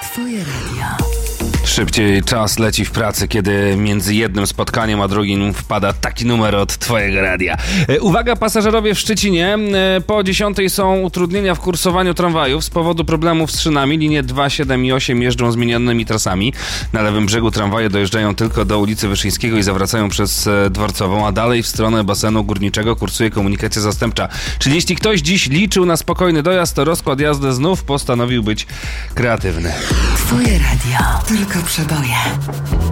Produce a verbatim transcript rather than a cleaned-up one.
Twoje radio. Szybciej czas leci w pracy, kiedy między jednym spotkaniem a drugim wpada taki numer od Twojego radia. E, uwaga, pasażerowie w Szczecinie. E, po dziesiątej są utrudnienia w kursowaniu tramwajów z powodu problemów z szynami. Linie dwa, siedem i osiem jeżdżą zmienionymi trasami. Na lewym brzegu tramwaje dojeżdżają tylko do ulicy Wyszyńskiego i zawracają przez e, Dworcową, a dalej w stronę basenu górniczego kursuje komunikacja zastępcza. Czyli jeśli ktoś dziś liczył na spokojny dojazd, to rozkład jazdy znów postanowił być kreatywny. Twoje radio. Tylko przeboje.